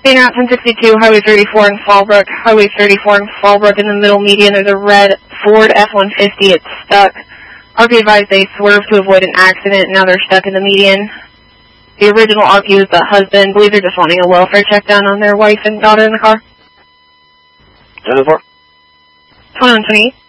Route 1062, Highway 34 in Fallbrook. Highway 34 in Fallbrook in the middle median. There's a red Ford F-150. It's stuck. RP advised they swerved to avoid an accident. Now they're stuck in the median. The original RP was the husband. I believe they're just wanting a welfare check down on their wife and daughter in the car. 10-4. 2128.